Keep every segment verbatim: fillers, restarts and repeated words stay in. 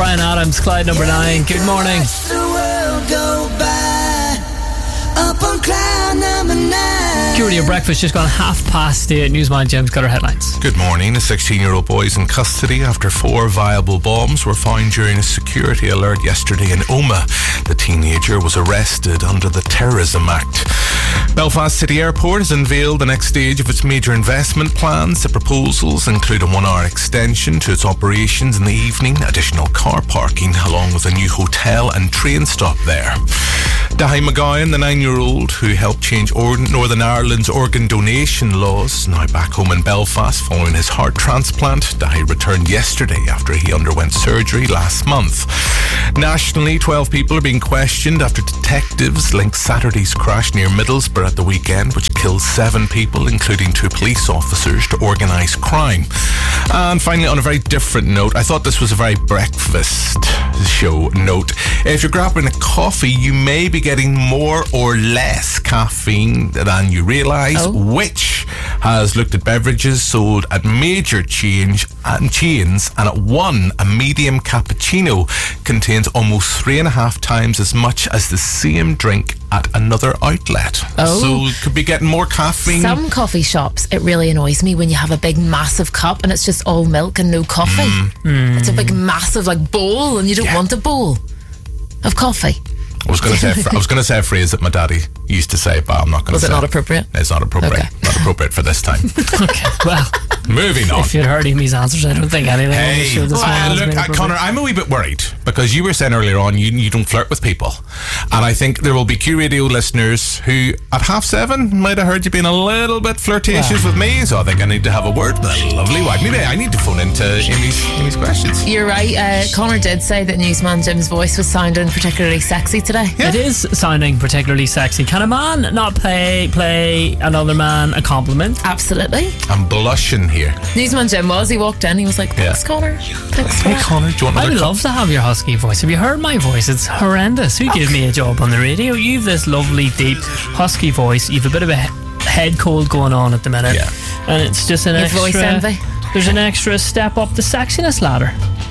Bryan Adams, Clyde number nine. Good morning. Q Radio Breakfast just gone half past eight. Newsman Jim's got our headlines. Good morning. A sixteen-year-old boy is in custody after four viable bombs were found during a security alert yesterday in Omagh. The teenager was arrested under the Terrorism Act. Belfast City Airport has unveiled the next stage of its major investment plans. The proposals include a one-hour extension to its operations in the evening, additional car parking, along with a new hotel and train stop there. Dahi McGowan, the nine-year-old who helped change or- Northern Ireland's organ donation laws, is now back home in Belfast following his heart transplant. Dahi returned yesterday after he underwent surgery last month. Nationally, twelve people are being questioned after detectives link Saturday's crash near Middlesbrough at the weekend, which killed seven people, including two police officers, to organised crime. And finally, on a very different note, I thought this was a very breakfast show note. If you're grabbing a coffee, you may be getting more or less caffeine than you realise. Oh. Which has looked at beverages sold at major change and chains, and at one, a medium cappuccino contains almost three and a half times as much as the same drink at another outlet. Oh. So you could be getting more caffeine. Some coffee shops, it really annoys me when you have a big massive cup and it's just all milk and no coffee. Mm. It's a big massive like bowl and you don't Yeah. want a bowl of coffee. I was going to say a fr- I was going to say a phrase that my daddy used to say, but I'm not going to Was say it not appropriate? It's not appropriate. Okay. Not appropriate for this time. Okay, well, Moving on. if you'd heard him his answers, I don't think anything on the Hey, show this well, morning has look, been uh, appropriate. Connor, I'm a wee bit worried because you were saying earlier on you, you don't flirt with people, and I think there will be Q Radio listeners who at half seven might have heard you being a little bit flirtatious with me, so I think I need to have a word with a lovely wife. Maybe I need to phone into Amy's, Amy's questions. You're right. Uh, Connor did say that Newsman Jim's voice was sounding particularly sexy today. It is sounding particularly sexy. Can a man not play play another man a compliment? Absolutely. I'm blushing here. Newsman Jim was. He walked in. He was like, "Thanks, Yeah. Connor. Thanks, Hey, Connor." Connor, do you want I another would cup? love to have your husky voice. Have you heard my voice? It's horrendous. Who gave me a job on the radio? You've this lovely, deep, husky voice. You've a bit of a he- head cold going on at the minute. Yeah. And it's just an Your extra... voice envy. There's an extra step up the sexiness ladder.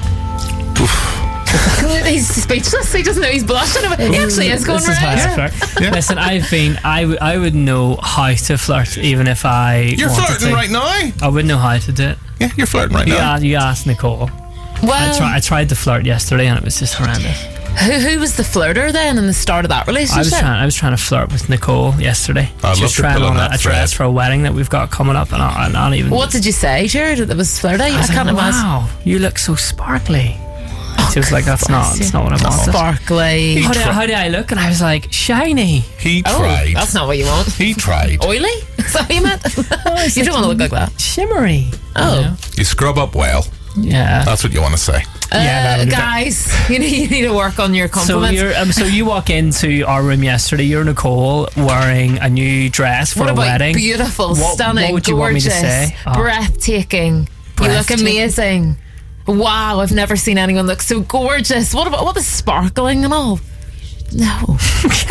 He's speechless. He doesn't know he's blushing. He actually is going This is how I right. flirt. Yeah. Listen, I've been... I, w- I would know how to flirt even if I You're wanted flirting to. right now? I wouldn't know how to do it. Yeah, you're flirting right You, now. a- you asked Nicole. I, Well, try, I tried to flirt yesterday and it was just horrendous. who, who was the flirter then in the start of that I was relationship? trying. I was trying to flirt with Nicole yesterday. I'd she love was to trying pull on on a, that a dress thread. for a wedding that we've got coming up, and I, and I don't even. What did you say, Jared? That was flirty? I, I was can't like, imagine. wow, you look so sparkly. She was like, "That's not. bless That's you. not what I wanted." Sparkly. How do, how do I look? And I was like, shiny. He Oh, tried. that's not what you want. He tried. Oily? Is that what you meant? You don't want to look like that. Shimmery. Oh. You know? You scrub up well. Yeah. That's what you want to say. Uh, Yeah, that would- guys, you need, you need to work on your So compliments. you're um, so you walk into our room yesterday. You're Nicole wearing a new dress for what a about wedding. beautiful, What- stunning, what would you want me gorgeous, to say? Oh. breathtaking. You look Breathtaking. amazing. Wow, I've never seen anyone look so gorgeous. What about what the sparkling and all? No.